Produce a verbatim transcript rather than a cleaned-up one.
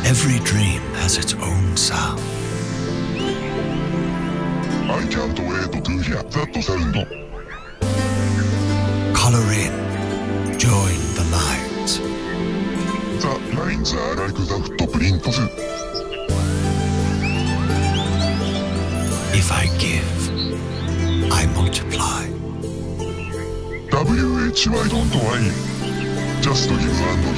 Every dream has its own sound. I can't wait to hear that sound. Color in. Join the lines. The lines are like the footprints. If I give, I multiply. W H, why don't I? Just give and